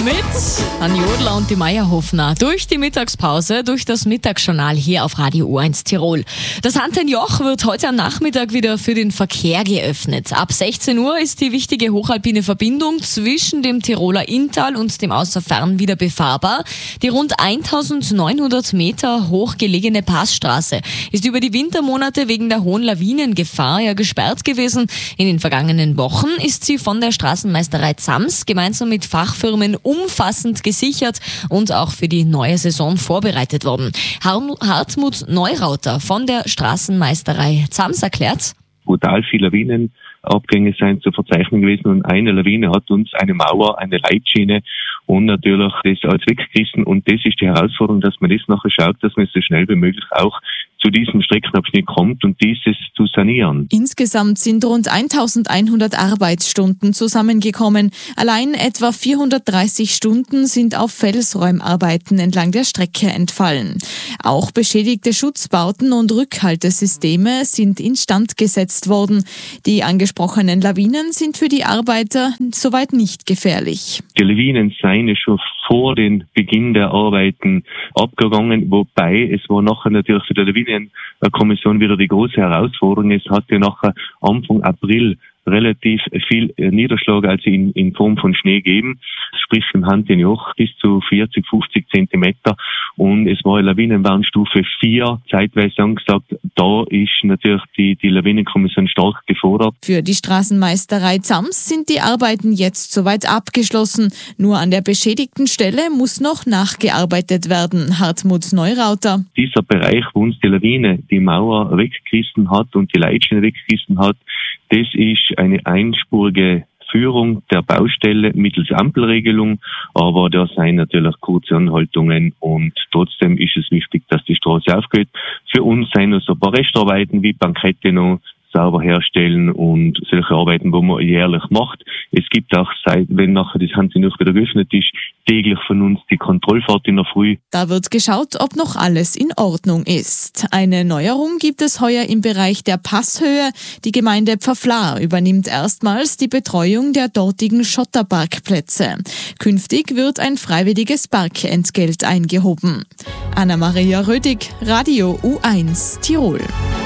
mit Anjodler und die Meierhofner durch die Mittagspause, durch das Mittagsjournal hier auf Radio U1 Tirol. Das Hahntenjoch wird heute am Nachmittag wieder für den Verkehr geöffnet. Ab 16 Uhr ist die wichtige hochalpine Verbindung zwischen dem Tiroler Inntal und dem Außerfern wieder befahrbar. Die rund 1900 Meter hoch gelegene Passstraße ist über die Wintermonate wegen der hohen Lawinengefahr ja gesperrt gewesen. In den vergangenen Wochen ist sie von der Straßenmeisterei Zams gemeinsam mit Fachfirmen umfassend gesichert und auch für die neue Saison vorbereitet worden. Hartmut Neurauter von der Straßenmeisterei Zams erklärt: Brutal viele Lawinenabgänge sind zu verzeichnen gewesen und eine Lawine hat uns eine Mauer, eine Leitschiene und natürlich das alles weggerissen, und das ist die Herausforderung, dass man das nachher schaut, dass man so schnell wie möglich auch zu diesem Streckenabschnitt kommt und dieses zu sanieren. Insgesamt sind rund 1100 Arbeitsstunden zusammengekommen. Allein etwa 430 Stunden sind auf Felsräumarbeiten entlang der Strecke entfallen. Auch beschädigte Schutzbauten und Rückhaltesysteme sind instand gesetzt worden. Die angesprochenen Lawinen sind für die Arbeiter soweit nicht gefährlich. Die Lawinen seien schon vor den Beginn der Arbeiten abgegangen, wobei es war nachher natürlich für die Lawinenkommission wieder die große Herausforderung. Es hat ja nachher Anfang April relativ viel Niederschlag, also in Form von Schnee geben, sprich im Hahntenjoch bis zu 40, 50 Zentimeter, und es war Lawinenwarnstufe 4 zeitweise angesagt. Da ist natürlich die Lawinenkommission stark gefordert. Für die Straßenmeisterei Zams sind die Arbeiten jetzt soweit abgeschlossen. Nur an der beschädigten Stelle muss noch nachgearbeitet werden. Hartmut Neurauter: Dieser Bereich, wo uns die Lawine die Mauer weggerissen hat und die Leitschiene weggerissen hat, das ist eine einspurige Führung der Baustelle mittels Ampelregelung, aber da sind natürlich kurze Anhaltungen und trotzdem ist es wichtig, dass die Straße aufgeht. Für uns sind noch so ein paar Restarbeiten wie Bankette noch sauber herstellen und solche Arbeiten, wo man jährlich macht. Es gibt auch, wenn nachher das Hahntenjoch wieder geöffnet ist, täglich von uns die Kontrollfahrt in der Früh. Da wird geschaut, ob noch alles in Ordnung ist. Eine Neuerung gibt es heuer im Bereich der Passhöhe. Die Gemeinde Pfaflar übernimmt erstmals die Betreuung der dortigen Schotterparkplätze. Künftig wird ein freiwilliges Parkentgelt eingehoben. Anna-Maria Rödig, Radio U1 Tirol.